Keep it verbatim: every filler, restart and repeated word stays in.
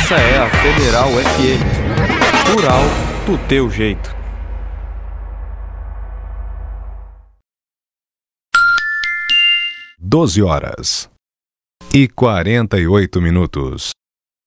Essa é a Federal F M. Rural do teu jeito. doze horas e quarenta e oito minutos.